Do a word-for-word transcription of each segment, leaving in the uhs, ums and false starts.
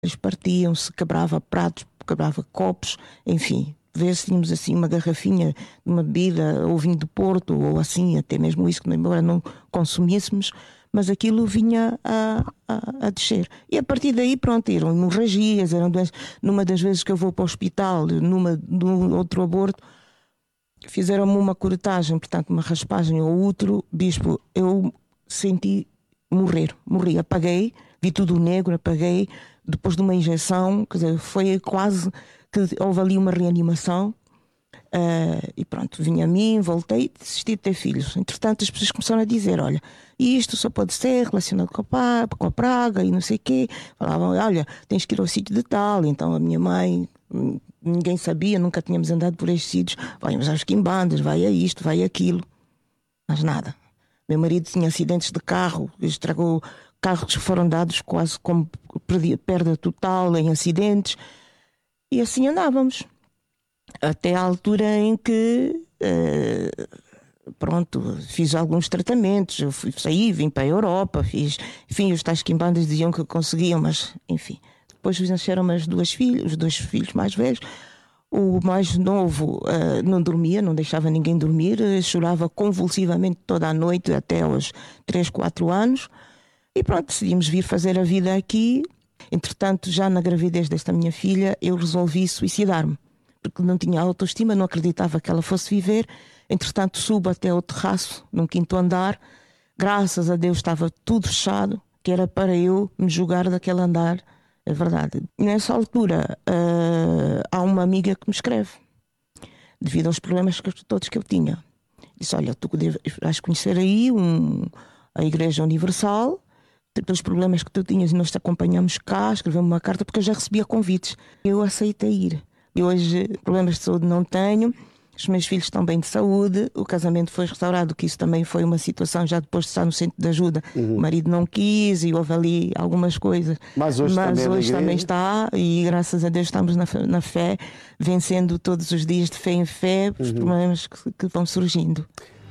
Eles partiam-se, quebrava pratos, quebrava copos, enfim. Ver se tínhamos assim uma garrafinha de uma bebida, ou vinho do Porto, ou assim, até mesmo isso, embora não consumíssemos, mas aquilo vinha a, a, a descer. E a partir daí, pronto, eram hemorragias, eram doenças. Numa das vezes que eu vou para o hospital, numa, num outro aborto, fizeram-me uma curetagem, portanto, uma raspagem ao útero, bispo, eu senti morrer, morri, apaguei, vi tudo negro, apaguei, depois de uma injeção, quer dizer, foi quase que houve ali uma reanimação, uh, e pronto, vim a mim, voltei e desisti de ter filhos. Entretanto, as pessoas começaram a dizer, olha, isto só pode ser relacionado com a, com a praga e não sei o quê. Falavam, olha, tens que ir ao sítio de tal. Então a minha mãe, ninguém sabia, nunca tínhamos andado por estes sítios, vai às quimbandas, vai a isto, vai a aquilo, mas nada. Meu marido tinha acidentes de carro, estragou carros que foram dados quase como perda total em acidentes. E assim andávamos. Até à altura em que, uh, pronto, fiz alguns tratamentos. Eu fui, saí, vim para a Europa, fiz, enfim, os tais quimbandas diziam que conseguiam, mas, enfim. Depois nasceram as duas filhas, os dois filhos mais velhos. O mais novo uh, não dormia, não deixava ninguém dormir, chorava convulsivamente toda a noite, até aos três, quatro anos. E pronto, decidimos vir fazer a vida aqui. Entretanto, já na gravidez desta minha filha, eu resolvi suicidar-me, porque não tinha autoestima, não acreditava que ela fosse viver. Entretanto, subo até o terraço, num quinto andar. Graças a Deus estava tudo fechado, que era para eu me jogar daquele andar. É verdade. Nessa altura, uh, há uma amiga que me escreve, devido aos problemas que, todos que eu tinha. Disse, olha, tu vais conhecer aí um, a Igreja Universal, pelos problemas que tu tinhas e nós te acompanhamos cá, escreveu-me uma carta, porque eu já recebia convites. Eu aceitei ir. E hoje problemas de saúde não tenho, os meus filhos estão bem de saúde, o casamento foi restaurado, que isso também foi uma situação já depois de estar no centro de ajuda. Uhum. O marido não quis e houve ali algumas coisas. Mas hoje, Mas também, hoje também está, e graças a Deus estamos na, na fé, vencendo todos os dias de fé em fé os uhum. problemas que, que vão surgindo.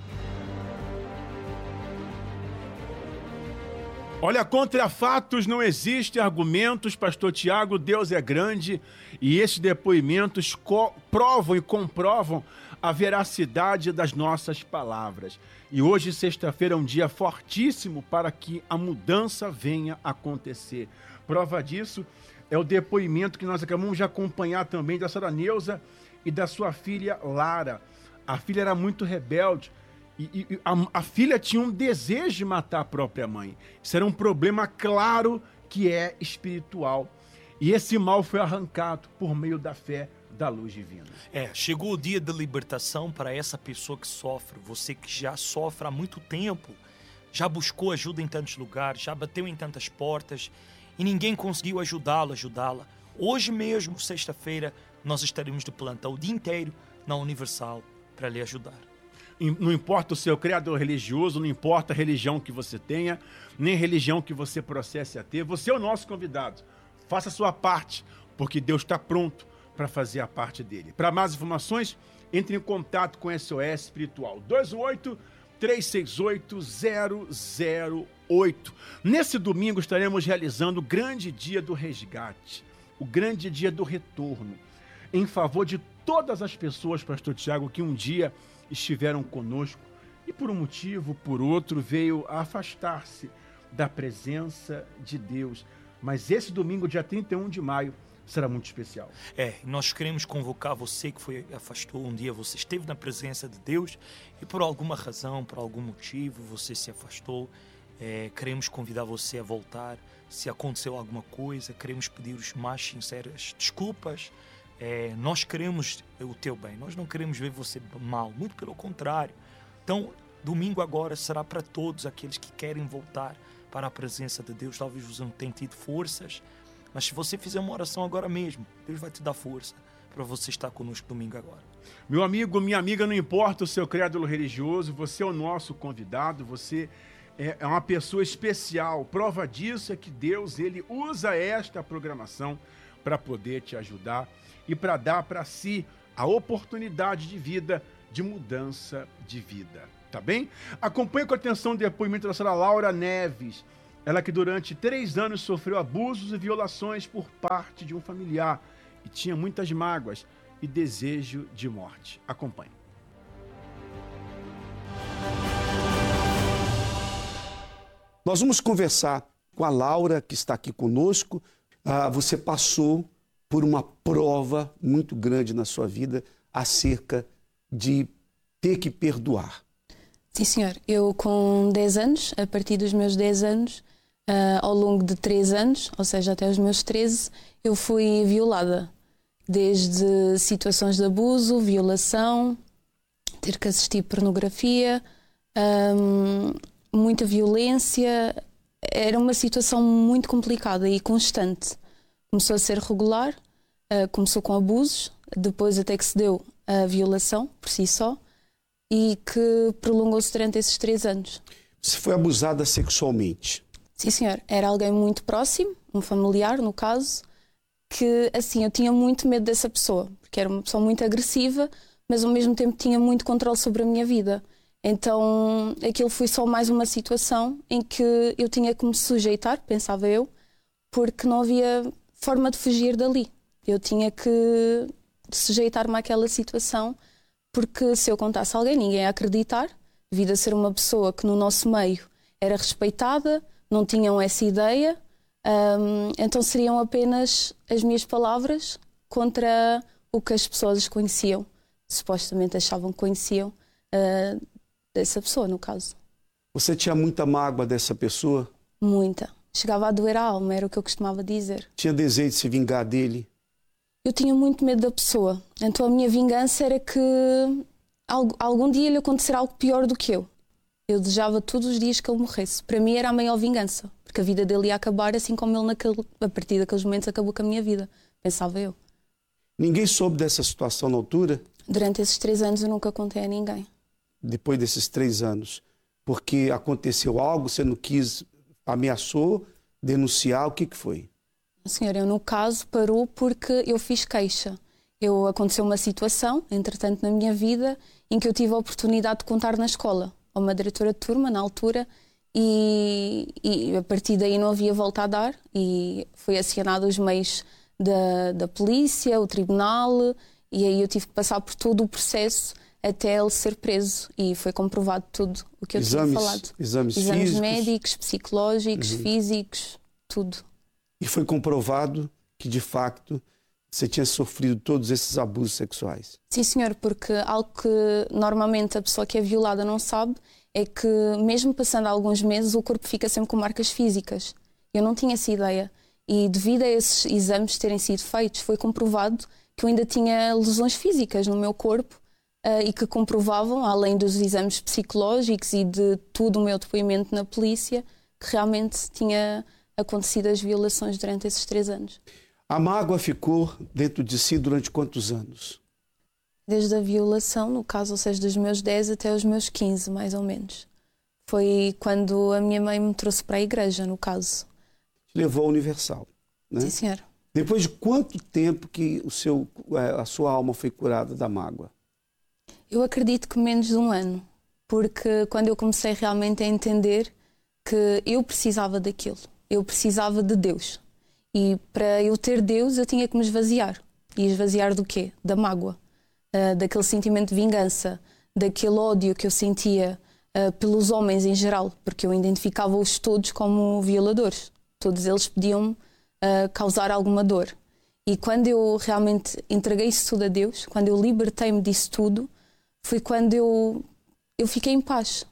Olha, contra fatos não existem argumentos, pastor Tiago, Deus é grande e esses depoimentos co- provam e comprovam a veracidade das nossas palavras. E hoje, sexta-feira, é um dia fortíssimo para que a mudança venha a acontecer. Prova disso é o depoimento que nós acabamos de acompanhar também da senhora Neuza e da sua filha Lara. A filha era muito rebelde. E, e a, a filha tinha um desejo de matar a própria mãe. Isso era um problema claro que é espiritual. E esse mal foi arrancado por meio da fé da luz divina. É, chegou o dia da libertação para essa pessoa que sofre. Você que já sofre há muito tempo, já buscou ajuda em tantos lugares, já bateu em tantas portas e ninguém conseguiu ajudá-lo, ajudá-la. Hoje mesmo, sexta-feira, nós estaremos de plantão o dia inteiro na Universal para lhe ajudar. Não importa o seu credo religioso, não importa a religião que você tenha, nem a religião que você processe a ter, você é o nosso convidado. Faça a sua parte, porque Deus está pronto para fazer a parte dele. Para mais informações, entre em contato com S O S Espiritual. dois oito, três seis oito, zero zero oito. Nesse domingo estaremos realizando o grande dia do resgate, o grande dia do retorno, em favor de todas as pessoas, pastor Tiago, que um dia estiveram conosco e por um motivo, por outro, veio a afastar-se da presença de Deus. Mas esse domingo, dia trinta e um de maio, será muito especial. É, nós queremos convocar você que foi afastou um dia, você esteve na presença de Deus e por alguma razão, por algum motivo, você se afastou. É, queremos convidar você a voltar. Se aconteceu alguma coisa, queremos pedir os mais sinceras desculpas. É, nós queremos o teu bem, nós não queremos ver você mal, muito pelo contrário. Então, domingo agora será para todos aqueles que querem voltar para a presença de Deus. Talvez você não tenha tido forças, mas se você fizer uma oração agora mesmo, Deus vai te dar força para você estar conosco domingo agora. Meu amigo, minha amiga, não importa o seu credo religioso, você é o nosso convidado, você é uma pessoa especial. Prova disso é que Deus, ele usa esta programação para poder te ajudar e para dar para si a oportunidade de vida, de mudança de vida, tá bem? Acompanhe com atenção o depoimento da senhora Laura Neves. Ela que durante três anos sofreu abusos e violações por parte de um familiar e tinha muitas mágoas e desejo de morte. Acompanhe. Nós vamos conversar com a Laura, que está aqui conosco. Ah, você passou por uma prova muito grande na sua vida acerca de ter que perdoar. Sim, senhor. Eu com dez anos, a partir dos meus dez anos, uh, ao longo de três anos, ou seja, até os meus treze, eu fui violada. Desde situações de abuso, violação, ter que assistir pornografia, um, muita violência. Era uma situação muito complicada e constante. Começou a ser regular, uh, começou com abusos, depois até que se deu a violação por si só e que prolongou-se durante esses três anos. Você foi abusada sexualmente? Sim, senhor. Era alguém muito próximo, um familiar, no caso, que, assim, eu tinha muito medo dessa pessoa, porque era uma pessoa muito agressiva, mas ao mesmo tempo tinha muito controle sobre a minha vida. Então, aquilo foi só mais uma situação em que eu tinha que me sujeitar, pensava eu, porque não havia forma de fugir dali. Eu tinha que sujeitar-me àquela situação, porque se eu contasse a alguém, ninguém ia acreditar, devido a ser uma pessoa que no nosso meio era respeitada, não tinham essa ideia, um, então seriam apenas as minhas palavras contra o que as pessoas conheciam, supostamente achavam que conheciam uh, dessa pessoa, no caso. Você tinha muita mágoa dessa pessoa? Muita. Chegava a doer a alma, era o que eu costumava dizer. Tinha desejo de se vingar dele? Eu tinha muito medo da pessoa, então a minha vingança era que algum dia lhe acontecer algo pior do que eu. Eu desejava todos os dias que ele morresse. Para mim era a maior vingança, porque a vida dele ia acabar assim como ele naquele, a partir daqueles momentos acabou com a minha vida, pensava eu. Ninguém soube dessa situação na altura? Durante esses três anos eu nunca contei a ninguém. Depois desses três anos, porque aconteceu algo, você não quis, ameaçou denunciar, o que que foi? Senhora, eu no caso parou porque eu fiz queixa. Eu, aconteceu uma situação, entretanto na minha vida, em que eu tive a oportunidade de contar na escola, a uma diretora de turma na altura, e, e a partir daí não havia volta a dar, e foi acionado os meios da, da polícia, o tribunal, e aí eu tive que passar por todo o processo até ele ser preso, e foi comprovado tudo o que eu exames, tinha falado. Exames, exames físicos, médicos, psicológicos, uhum. físicos, tudo. E foi comprovado que, de facto, você tinha sofrido todos esses abusos sexuais? Sim, senhor, porque algo que normalmente a pessoa que é violada não sabe é que, mesmo passando alguns meses, o corpo fica sempre com marcas físicas. Eu não tinha essa ideia. E devido a esses exames terem sido feitos, foi comprovado que eu ainda tinha lesões físicas no meu corpo uh, e que comprovavam, além dos exames psicológicos e de todo o meu depoimento na polícia, que realmente tinha acontecido as violações durante esses três anos. A mágoa ficou dentro de si durante quantos anos? Desde a violação, no caso, ou seja, dos meus dez até os meus quinze, mais ou menos. Foi quando a minha mãe me trouxe para a igreja, no caso. Levou ao Universal, né? Sim, senhor. Depois de quanto tempo que o seu, a sua alma foi curada da mágoa? Eu acredito que menos de um ano, porque quando eu comecei realmente a entender que eu precisava daquilo. Eu precisava de Deus. E para eu ter Deus, eu tinha que me esvaziar. E esvaziar do quê? Da mágoa. Uh, daquele sentimento de vingança. Daquele ódio que eu sentia uh, pelos homens em geral. Porque eu identificava-os todos como violadores. Todos eles podiam uh, causar alguma dor. E quando eu realmente entreguei isso tudo a Deus, quando eu libertei-me disso tudo, foi quando eu, eu fiquei em paz.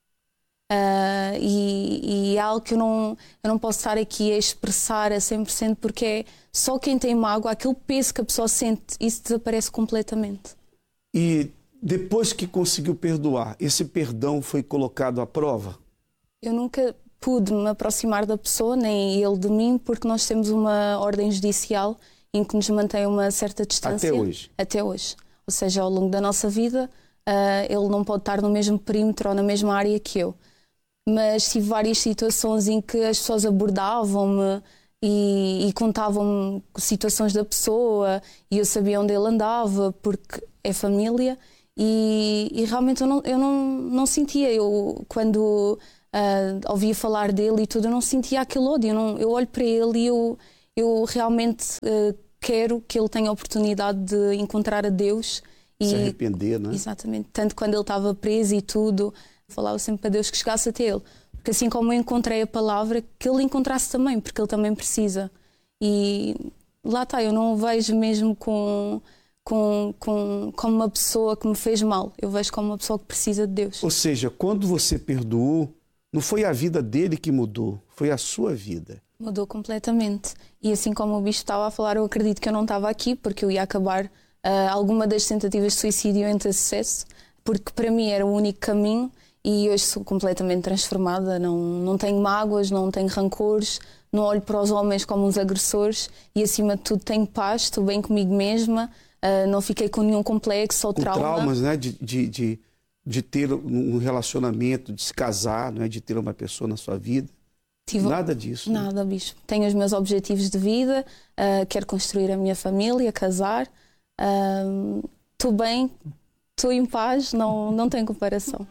Uh, e, e é algo que eu não, eu não posso estar aqui a expressar a cem por cento, porque é só quem tem mágoa, aquele peso que a pessoa sente, isso desaparece completamente. E depois que conseguiu perdoar, esse perdão foi colocado à prova? Eu nunca pude me aproximar da pessoa, nem ele de mim, porque nós temos uma ordem judicial em que nos mantém uma certa distância. Até hoje? Até hoje. Ou seja, ao longo da nossa vida, uh, ele não pode estar no mesmo perímetro ou na mesma área que eu. Mas tive várias situações em que as pessoas abordavam-me e, e contavam-me situações da pessoa e eu sabia onde ele andava, porque é família, e, e realmente eu, não, eu não, não sentia. Eu, quando uh, ouvia falar dele e tudo, eu não sentia aquele ódio. Eu, não, eu olho para ele e eu, eu realmente uh, quero que ele tenha a oportunidade de encontrar a Deus. E, se arrepender, não é? Exatamente. Tanto quando ele estava preso e tudo, falava sempre para Deus que chegasse até ele. Porque assim como eu encontrei a palavra, que ele encontrasse também, porque ele também precisa. E lá está, eu não o vejo mesmo com, com, com, como uma pessoa que me fez mal. Eu vejo como uma pessoa que precisa de Deus. Ou seja, quando você perdoou, não foi a vida dele que mudou, foi a sua vida. Mudou completamente. E assim como o Bispo estava a falar, eu acredito que eu não estava aqui, porque eu ia acabar uh, alguma das tentativas de suicídio em ter sucesso, porque para mim era o único caminho. E hoje sou completamente transformada, não, não tenho mágoas, não tenho rancores, não olho para os homens como uns agressores e acima de tudo tenho paz, estou bem comigo mesma, uh, não fiquei com nenhum complexo ou com trauma. traumas, né? De, de, de, de ter um relacionamento, de se casar, né? De ter uma pessoa na sua vida. Tive... Nada disso. Nada, né? Bispo. Tenho os meus objetivos de vida, uh, quero construir a minha família, casar. Uh, estou bem, estou em paz, não, não tenho comparação.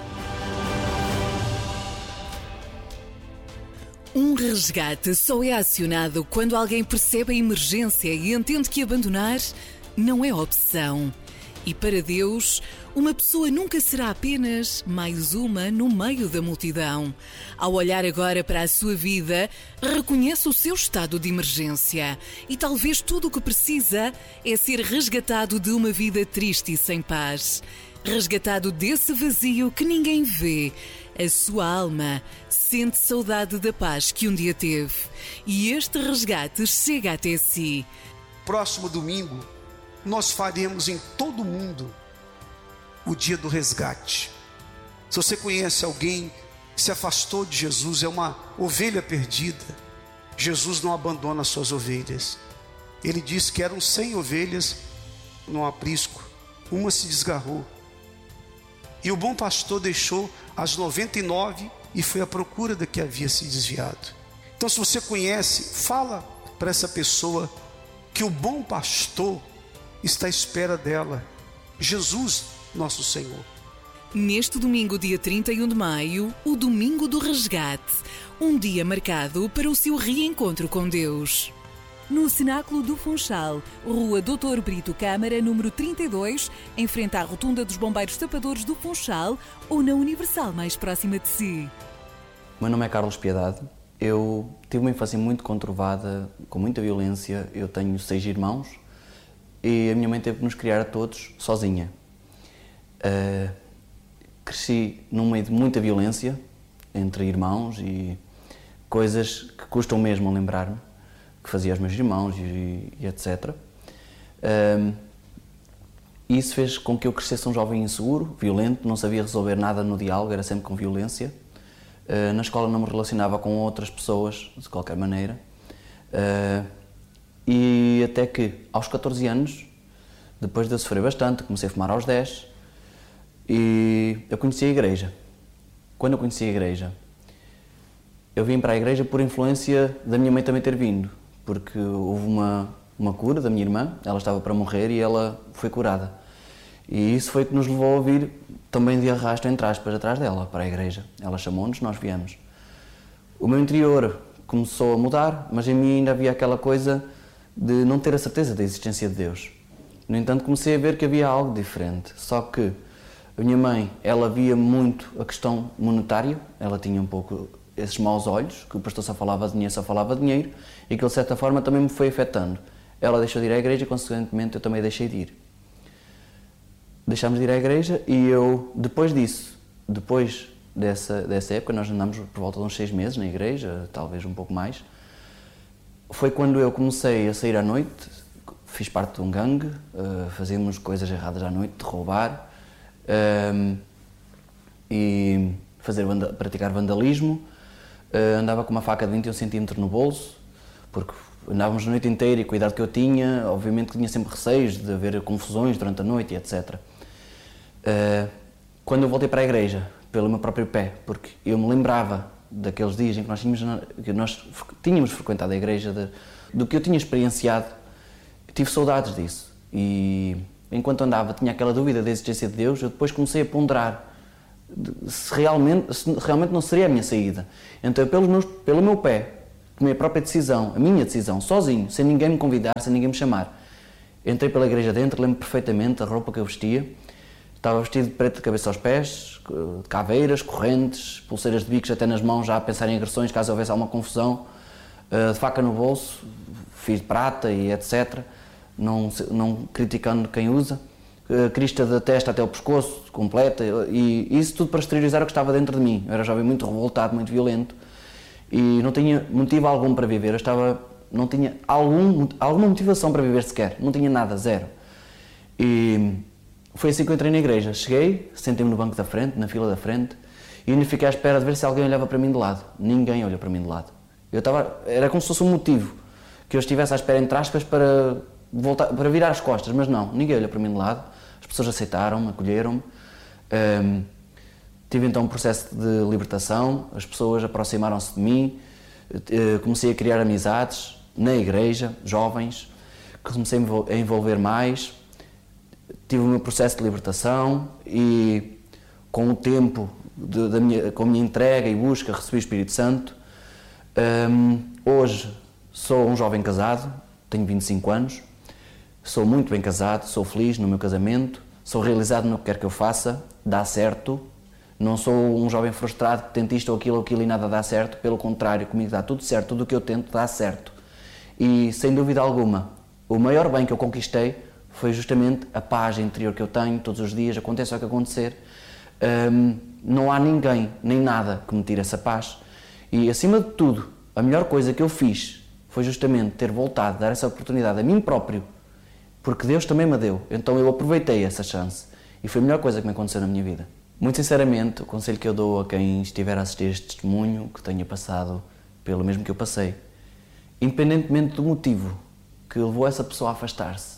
Um resgate só é acionado quando alguém percebe a emergência e entende que abandonar não é opção. E para Deus, uma pessoa nunca será apenas mais uma no meio da multidão. Ao olhar agora para a sua vida, reconhece o seu estado de emergência. E talvez tudo o que precisa é ser resgatado de uma vida triste e sem paz. Resgatado desse vazio que ninguém vê. A sua alma sente saudade da paz que um dia teve. E este resgate chega até si. Próximo domingo, nós faremos em todo o mundo o dia do resgate. Se você conhece alguém que se afastou de Jesus, é uma ovelha perdida, Jesus não abandona suas ovelhas. Ele disse que eram cem ovelhas no aprisco, uma se desgarrou. E o bom pastor deixou as noventa e nove e foi à procura da que havia se desviado. Então, se você conhece, fala para essa pessoa que o bom pastor está à espera dela. Jesus, nosso Senhor. Neste domingo, dia trinta e um de maio, o Domingo do Resgate. Um dia marcado para o seu reencontro com Deus. No Cenáculo do Funchal, Rua doutor Brito Câmara, número trinta e dois, em frente à Rotunda dos Bombeiros Tapadores do Funchal, ou na Universal mais próxima de si. O meu nome é Carlos Piedade. Eu tive uma infância muito conturbada, com muita violência. Eu tenho seis irmãos e a minha mãe teve que nos criar a todos sozinha. Uh, cresci num meio de muita violência entre irmãos e coisas que custam mesmo a lembrar-me, que fazia aos meus irmãos e, e etcétera. Um, isso fez com que eu crescesse um jovem inseguro, violento, não sabia resolver nada no diálogo, era sempre com violência. Uh, na escola não me relacionava com outras pessoas, de qualquer maneira. Uh, e até que, aos catorze anos, depois de eu sofrer bastante, comecei a fumar aos dez, e eu conheci a igreja. Quando eu conheci a igreja, eu vim para a igreja por influência da minha mãe também ter vindo, porque houve uma, uma cura da minha irmã, ela estava para morrer e ela foi curada. E isso foi que nos levou a vir também de arrasto, entre aspas, atrás dela, para a igreja. Ela chamou-nos, nós viemos. O meu interior começou a mudar, mas em mim ainda havia aquela coisa de não ter a certeza da existência de Deus. No entanto, comecei a ver que havia algo diferente, só que a minha mãe, ela via muito a questão monetária, ela tinha um pouco esses maus olhos, que o pastor só falava de dinheiro, só falava de dinheiro, e que de certa forma também me foi afetando. Ela deixou de ir à igreja e, consequentemente, eu também deixei de ir. Deixámos de ir à igreja e eu, depois disso, depois dessa, dessa época, nós andámos por volta de uns seis meses na igreja, talvez um pouco mais, foi quando eu comecei a sair à noite, fiz parte de um gangue, uh, fazíamos coisas erradas à noite, de roubar, um, e fazer, praticar vandalismo. Uh, andava com uma faca de vinte e um centímetros no bolso, porque andávamos a noite inteira e cuidado que eu tinha, obviamente que tinha sempre receios de haver confusões durante a noite e etcétera. Uh, quando eu voltei para a igreja, pelo meu próprio pé, porque eu me lembrava daqueles dias em que nós tínhamos, que nós tínhamos frequentado a igreja, de, do que eu tinha experienciado, tive saudades disso. E enquanto andava, tinha aquela dúvida da existência de Deus, eu depois comecei a ponderar se realmente, se realmente não seria a minha saída. Então, pelo meu, pelo meu pé, tomei a própria decisão, a minha decisão, sozinho, sem ninguém me convidar, sem ninguém me chamar. Entrei pela igreja dentro, lembro perfeitamente a roupa que eu vestia. Estava vestido de preto de cabeça aos pés, de caveiras, correntes, pulseiras de bicos até nas mãos, já a pensar em agressões, caso houvesse alguma confusão, de faca no bolso, fiz de prata e etcétera. Não, não criticando quem usa. Crista da testa até o pescoço, completa, e isso tudo para exteriorizar o que estava dentro de mim. Eu era jovem muito revoltado, muito violento, e não tinha motivo algum para viver. Eu estava, não tinha algum, alguma motivação para viver sequer, não tinha nada, zero. E foi assim que eu entrei na igreja. Cheguei, sentei-me no banco da frente, na fila da frente, e ainda fiquei à espera de ver se alguém olhava para mim de lado. Ninguém olhou para mim de lado. Eu estava, era como se fosse um motivo, que eu estivesse à espera, entre aspas, para, voltar, para virar as costas, mas não, ninguém olhou para mim de lado. As pessoas aceitaram-me, acolheram-me. Um, tive então um processo de libertação, as pessoas aproximaram-se de mim, uh, comecei a criar amizades na igreja, jovens, comecei a envolver mais, tive o meu processo de libertação e com o tempo, de, da minha, com a minha entrega e busca, recebi o Espírito Santo. Um, hoje sou um jovem casado, tenho vinte e cinco anos, sou muito bem casado, sou feliz no meu casamento, sou realizado no que quer que eu faça, dá certo. Não sou um jovem frustrado que tenta isto ou aquilo ou aquilo e nada dá certo, pelo contrário, comigo dá tudo certo, tudo o que eu tento dá certo. E, sem dúvida alguma, o maior bem que eu conquistei foi justamente a paz interior que eu tenho todos os dias, aconteça o que acontecer. Um, não há ninguém, nem nada que me tire essa paz. E, acima de tudo, a melhor coisa que eu fiz foi justamente ter voltado a dar essa oportunidade a mim próprio, porque Deus também me deu. Então eu aproveitei essa chance e foi a melhor coisa que me aconteceu na minha vida. Muito sinceramente, o conselho que eu dou a quem estiver a assistir este testemunho, que tenha passado pelo mesmo que eu passei, independentemente do motivo que levou essa pessoa a afastar-se,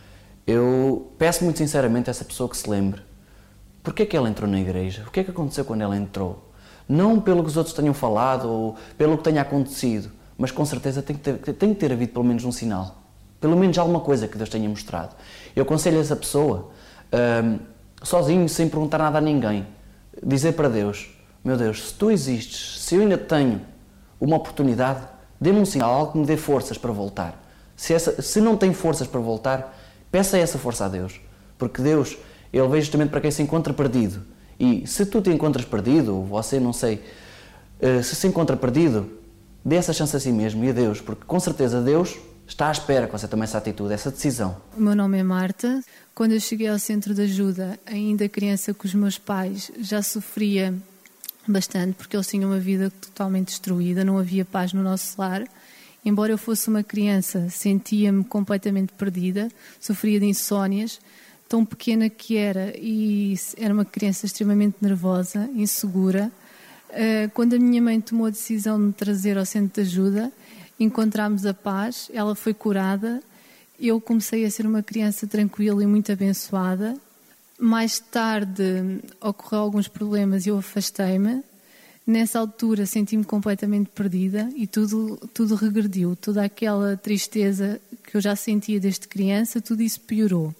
eu peço muito sinceramente a essa pessoa que se lembre porque é que ela entrou na igreja, o que é que aconteceu quando ela entrou. Não pelo que os outros tenham falado ou pelo que tenha acontecido, mas com certeza tem que ter, tem que ter havido pelo menos um sinal. Pelo menos alguma coisa que Deus tenha mostrado. Eu aconselho essa pessoa, um, sozinho, sem perguntar nada a ninguém, dizer para Deus: meu Deus, se tu existes, se eu ainda tenho uma oportunidade, dê-me um sinal, algo que me dê forças para voltar. Se, essa, se não tem forças para voltar, peça essa força a Deus. Porque Deus, Ele veio justamente para quem se encontra perdido. E se tu te encontras perdido, ou você, não sei, uh, se se encontra perdido, dê essa chance a si mesmo e a Deus, porque com certeza Deus está à espera que você tome essa atitude, essa decisão. O meu nome é Marta. Quando eu cheguei ao centro de ajuda, ainda criança com os meus pais, já sofria bastante, porque eles tinham uma vida totalmente destruída, não havia paz no nosso lar. Embora eu fosse uma criança, sentia-me completamente perdida, sofria de insónias, tão pequena que era, e era uma criança extremamente nervosa, insegura. Quando a minha mãe tomou a decisão de me trazer ao centro de ajuda, encontramos a paz, ela foi curada, eu comecei a ser uma criança tranquila e muito abençoada. Mais tarde ocorreu alguns problemas e eu afastei-me. Nessa altura senti-me completamente perdida e tudo, tudo regrediu. Toda aquela tristeza que eu já sentia desde criança, tudo isso piorou.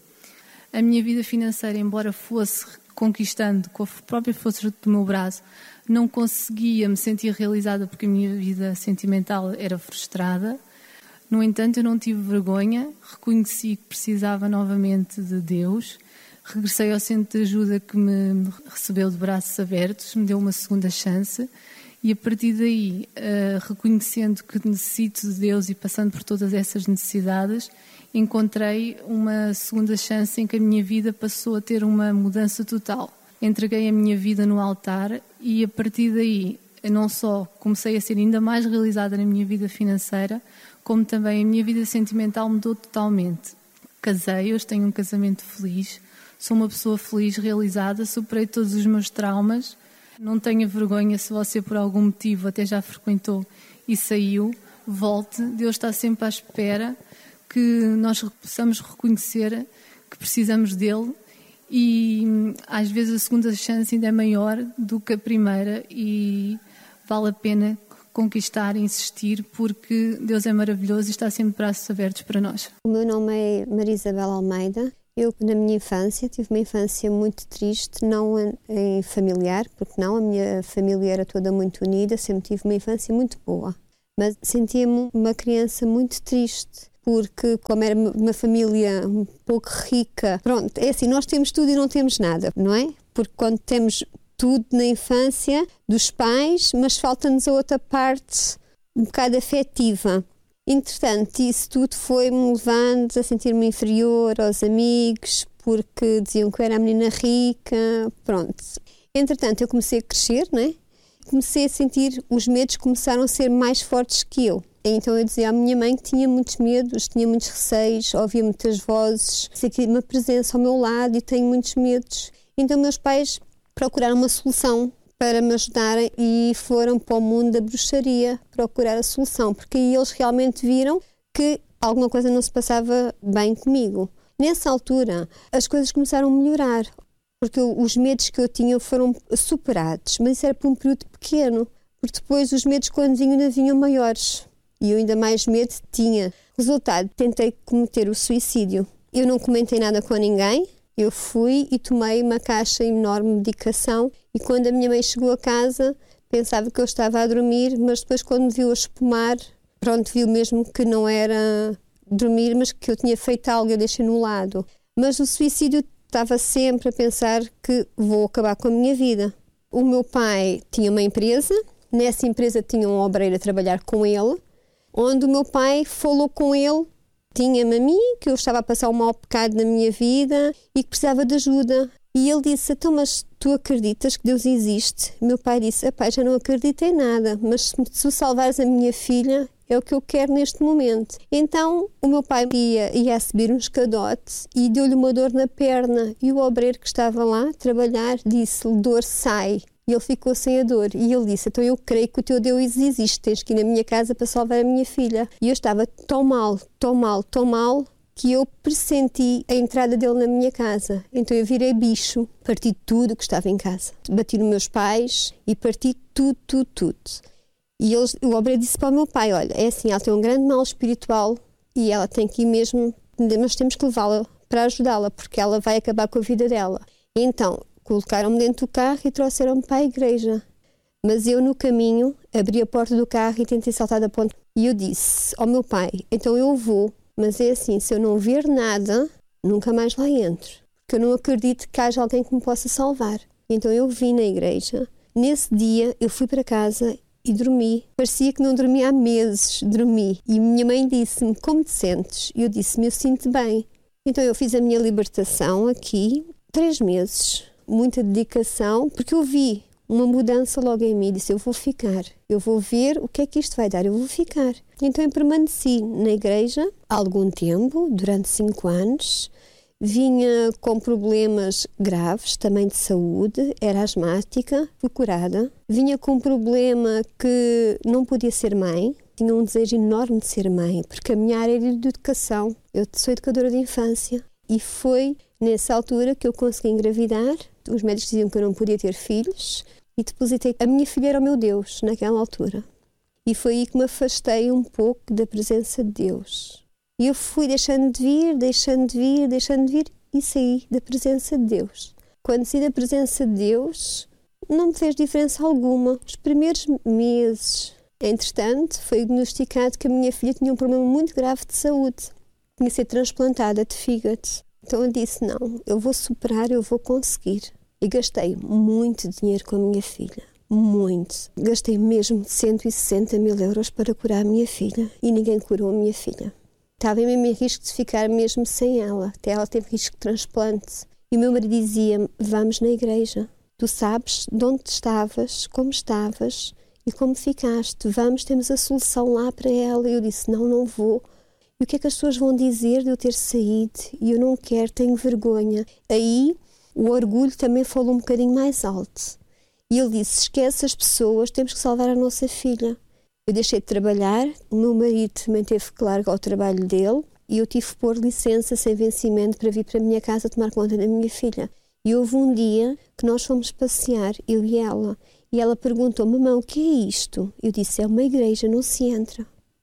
A minha vida financeira, embora fosse conquistando com a própria força do meu braço, não conseguia me sentir realizada porque a minha vida sentimental era frustrada. No entanto, eu não tive vergonha, reconheci que precisava novamente de Deus, regressei ao centro de ajuda que me recebeu de braços abertos, me deu uma segunda chance e a partir daí, uh, reconhecendo que necessito de Deus e passando por todas essas necessidades, encontrei uma segunda chance em que a minha vida passou a ter uma mudança total. Entreguei a minha vida no altar e a partir daí não só comecei a ser ainda mais realizada na minha vida financeira, como também a minha vida sentimental mudou totalmente. Casei, hoje tenho um casamento feliz, sou uma pessoa feliz, realizada, superei todos os meus traumas, não tenha vergonha se você por algum motivo até já frequentou e saiu, volte, Deus está sempre à espera que nós possamos reconhecer que precisamos dele. E às vezes a segunda chance ainda é maior do que a primeira e vale a pena conquistar e insistir porque Deus é maravilhoso e está sempre de braços abertos para nós. O meu nome é Maria Isabel Almeida, Eu, na minha infância, tive uma infância muito triste, não em familiar, porque não, a minha família era toda muito unida, sempre tive uma infância muito boa. Mas sentia-me uma criança muito triste, porque como era uma família um pouco rica, pronto, é assim, nós temos tudo e não temos nada, não é? Porque quando temos tudo na infância, dos pais, mas falta-nos a outra parte um bocado afetiva. Entretanto, isso tudo foi-me levando a sentir-me inferior aos amigos, porque diziam que eu era a menina rica, pronto. Entretanto, eu comecei a crescer, não é? Comecei a sentir, os medos começaram a ser mais fortes que eu. Então eu dizia à minha mãe que tinha muitos medos, tinha muitos receios, ouvia muitas vozes, sentia uma presença ao meu lado e tenho muitos medos. Então meus pais procuraram uma solução para me ajudarem e foram para o mundo da bruxaria procurar a solução, porque aí eles realmente viram que alguma coisa não se passava bem comigo. Nessa altura, as coisas começaram a melhorar, porque eu, os medos que eu tinha foram superados, mas isso era por um período pequeno, porque depois os medos quando vinham ainda vinham maiores e eu ainda mais medo tinha. Resultado, tentei cometer o suicídio. Eu não comentei nada com ninguém. Eu fui e tomei uma caixa enorme de medicação e quando a minha mãe chegou a casa pensava que eu estava a dormir, mas depois quando me viu a espumar, pronto, viu mesmo que não era dormir, mas que eu tinha feito algo e eu deixei no lado. Mas o suicídio estava sempre a pensar que vou acabar com a minha vida. O meu pai tinha uma empresa, nessa empresa tinha um obreiro a trabalhar com ele, onde o meu pai falou com ele, tinha-me a mim, que eu estava a passar um mau bocado na minha vida e que precisava de ajuda. E ele disse, então, mas tu acreditas que Deus existe? Meu pai disse, pai, já não acredito em nada, mas se tu salvares a minha filha, é o que eu quero neste momento. Então, o meu pai ia, ia a subir um escadote e deu-lhe uma dor na perna. E o obreiro que estava lá a trabalhar disse-lhe, dor, sai. E ele ficou sem a dor. E ele disse, então eu creio que o teu Deus existe, tens que ir na minha casa para salvar a minha filha. E eu estava tão mal, tão mal, tão mal, que eu pressenti a entrada dele na minha casa. Então eu virei bicho, parti tudo que estava em casa. Bati nos meus pais e parti tudo, tudo, tudo. E eles, o obreiro disse para o meu pai, olha, é assim, ela tem um grande mal espiritual e ela tem que ir mesmo, mas temos que levá-la para ajudá-la, porque ela vai acabar com a vida dela. E então, colocaram-me dentro do carro e trouxeram-me para a igreja. Mas eu, no caminho, abri a porta do carro e tentei saltar da ponte. E eu disse ao meu pai, então eu vou, mas é assim, se eu não ver nada, nunca mais lá entro. Porque eu não acredito que haja alguém que me possa salvar. Então eu vim na igreja. Nesse dia, eu fui para casa e dormi. Parecia que não dormia há meses, dormi. E minha mãe disse-me, como te sentes? E eu disse-me, eu sinto bem. Então eu fiz a minha libertação aqui, três meses. Muita dedicação, porque eu vi uma mudança logo em mim. Disse, eu vou ficar, eu vou ver o que é que isto vai dar, eu vou ficar. Então eu permaneci na igreja há algum tempo, durante cinco anos. Vinha com problemas graves, também de saúde, era asmática, fui curada. Vinha com um problema que não podia ser mãe, tinha um desejo enorme de ser mãe, porque a minha área era de educação. Eu sou educadora de infância e foi nessa altura que eu consegui engravidar. Os médicos diziam que eu não podia ter filhos e depositei. A minha filha era o meu Deus naquela altura. E foi aí que me afastei um pouco da presença de Deus. E eu fui deixando de vir, deixando de vir, deixando de vir e saí da presença de Deus. Quando saí da presença de Deus, não me fez diferença alguma. Os primeiros meses, entretanto, foi diagnosticado que a minha filha tinha um problema muito grave de saúde. Tinha que ser transplantada de fígado. Então eu disse, não, eu vou superar, eu vou conseguir. E gastei muito dinheiro com a minha filha, muito. Gastei mesmo cento e sessenta mil euros para curar a minha filha e ninguém curou a minha filha. Estava mesmo em risco de ficar mesmo sem ela, até ela teve risco de transplante. E o meu marido dizia-me, vamos na igreja, tu sabes de onde estavas, como estavas e como ficaste, vamos, temos a solução lá para ela. E eu disse, não, não vou. E o que é que as pessoas vão dizer de eu ter saído? E eu não quero, tenho vergonha. Aí o orgulho também falou um bocadinho mais alto. E ele disse, esquece as pessoas, temos que salvar a nossa filha. Eu deixei de trabalhar, o meu marido também teve que largar o trabalho dele e eu tive que pôr licença sem vencimento para vir para a minha casa tomar conta da minha filha. E houve um dia que nós fomos passear, eu e ela, e ela perguntou, mamãe, o que é isto? Eu disse, é uma igreja, não se entra.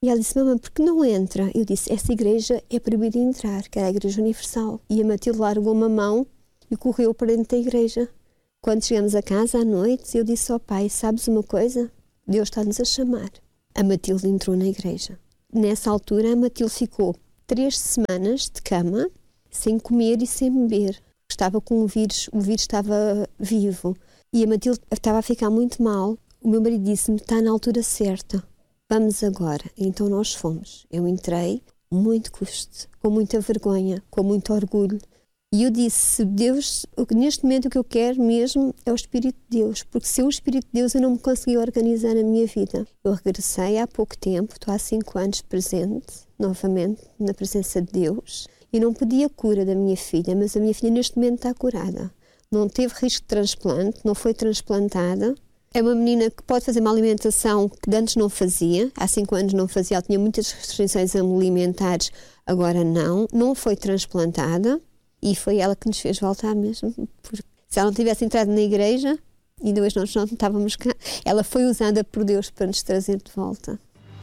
E ela disse, mamãe, por que não entra? Eu disse, essa igreja é proibida entrar, que era a Igreja Universal. E a Matilde largou uma mão e correu para dentro da igreja. Quando chegamos a casa à noite, eu disse ao pai, sabes uma coisa? Deus está-nos a chamar. A Matilde entrou na igreja. Nessa altura, a Matilde ficou três semanas de cama, sem comer e sem beber. Estava com o vírus, o vírus estava vivo. E a Matilde estava a ficar muito mal. O meu marido disse-me, está na altura certa, vamos agora. Então nós fomos. Eu entrei, muito custo, com muita vergonha, com muito orgulho. E eu disse, Deus, neste momento o que eu quero mesmo é o Espírito de Deus, porque sem o Espírito de Deus eu não me consegui organizar na minha vida. Eu regressei há pouco tempo, estou há cinco anos presente, novamente, na presença de Deus, e não pedi a cura da minha filha, mas a minha filha neste momento está curada. Não teve risco de transplante, não foi transplantada. É uma menina que pode fazer uma alimentação que antes não fazia, há cinco anos não fazia, ela tinha muitas restrições alimentares, agora não, não foi transplantada. E foi ela que nos fez voltar mesmo, porque se ela não tivesse entrado na igreja, ainda hoje nós não estávamos cá, ela foi usada por Deus para nos trazer de volta.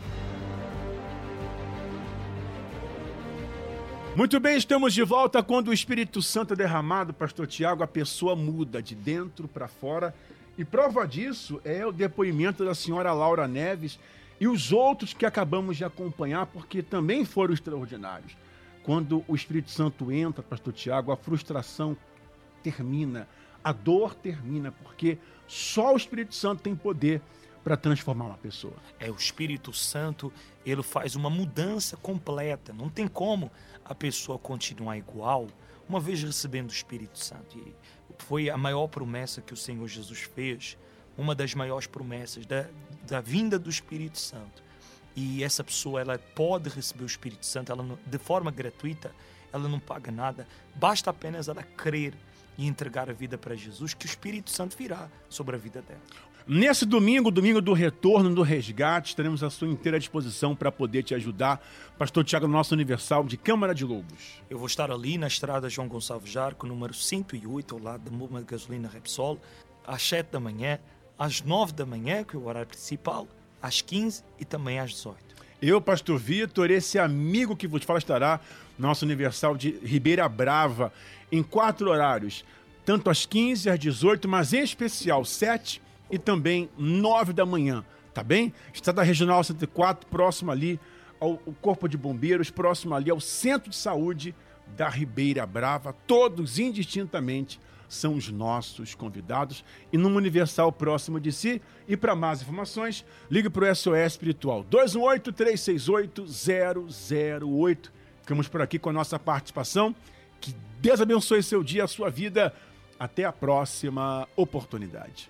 Muito bem, estamos de volta. Quando o Espírito Santo é derramado, pastor Tiago, a pessoa muda de dentro para fora. E prova disso é o depoimento da senhora Laura Neves e os outros que acabamos de acompanhar, porque também foram extraordinários. Quando o Espírito Santo entra, pastor Tiago, a frustração termina, a dor termina, porque só o Espírito Santo tem poder para transformar uma pessoa. É, o Espírito Santo, ele faz uma mudança completa. Não tem como a pessoa continuar igual uma vez recebendo o Espírito Santo. E foi a maior promessa que o Senhor Jesus fez, uma das maiores promessas da, da vinda do Espírito Santo. E essa pessoa, ela pode receber o Espírito Santo ela não, de forma gratuita, ela não paga nada, basta apenas ela crer e entregar a vida para Jesus, que o Espírito Santo virá sobre a vida dela. Nesse domingo, domingo do retorno, do resgate, estaremos à sua inteira disposição para poder te ajudar. Pastor Tiago, nosso Universal de Câmara de Lobos. Eu vou estar ali na estrada João Gonçalves Jarco, número cento e oito, ao lado da bomba de gasolina Repsol, às sete da manhã, às nove da manhã, que é o horário principal, às quinze e também às dezoito. Eu, pastor Vitor, esse amigo que vos fala estará no nosso Universal de Ribeira Brava, em quatro horários, tanto às quinze, às dezoito, mas em especial sete e também nove da manhã, tá bem? Estrada Regional cento e quatro, próximo ali ao, ao Corpo de Bombeiros, próximo ali ao Centro de Saúde da Ribeira Brava, todos indistintamente são os nossos convidados e num Universal próximo de si. E para mais informações, ligue para o S O S Espiritual dois um oito, três seis oito, zero zero oito. Ficamos por aqui com a nossa participação. Que Deus abençoe seu dia, a sua vida. Até a próxima oportunidade.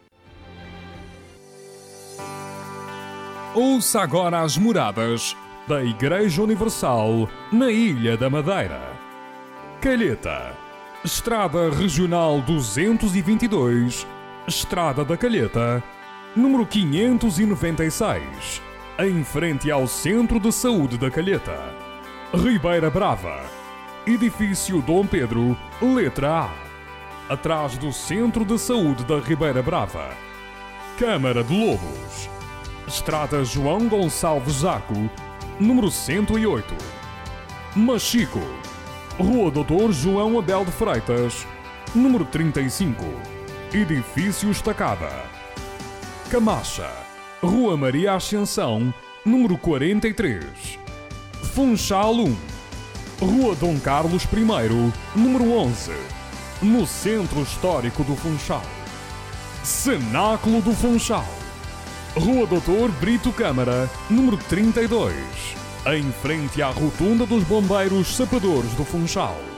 Ouça agora as moradas da Igreja Universal na Ilha da Madeira. Calheta, Estrada Regional duzentos e vinte e dois, Estrada da Calheta, número quinhentos e noventa e seis, em frente ao Centro de Saúde da Calheta. Ribeira Brava, Edifício Dom Pedro, letra A, atrás do Centro de Saúde da Ribeira Brava. Câmara de Lobos, Estrada João Gonçalves Jarco, número cento e oito. Machico, Rua doutor João Abel de Freitas, número trinta e cinco, Edifício Estacada. Camacha, Rua Maria Ascensão, número quarenta e três. Funchal um, Rua Dom Carlos I, número onze, no Centro Histórico do Funchal. Cenáculo do Funchal, Rua doutor Brito Câmara, número trinta e dois, em frente à Rotunda dos Bombeiros Sapadores do Funchal.